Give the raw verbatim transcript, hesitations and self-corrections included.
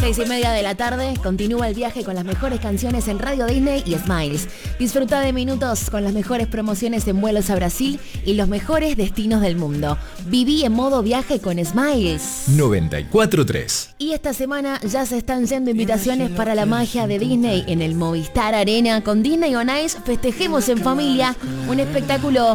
Seis y media de la tarde, continúa el viaje con las mejores canciones en Radio Disney y Smiles. Disfruta de minutos con las mejores promociones en vuelos a Brasil y los mejores destinos del mundo. Viví en modo viaje con Smiles. noventa y cuatro tres. Y esta semana ya se están yendo invitaciones para la magia de Disney en el Movistar Arena. Con Disney on Ice festejemos en familia un espectáculo